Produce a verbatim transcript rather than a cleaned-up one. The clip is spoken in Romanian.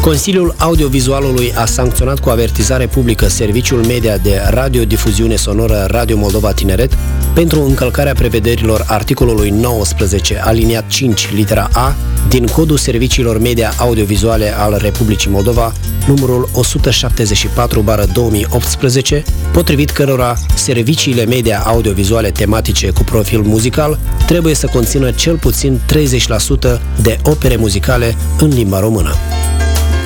Consiliul Audiovizualului a sancționat cu avertizare publică Serviciul Media de Radiodifuziune Sonoră Radio Moldova Tineret pentru încălcarea prevederilor articolului nouăsprezece, aliniat cinci, litera A, din Codul Serviciilor Media Audiovizuale al Republicii Moldova, numărul o sută șaptezeci și patru bară două mii optsprezece, potrivit cărora serviciile media audiovizuale tematice cu profil muzical trebuie să conțină cel puțin treizeci la sută de opere muzicale în limba română.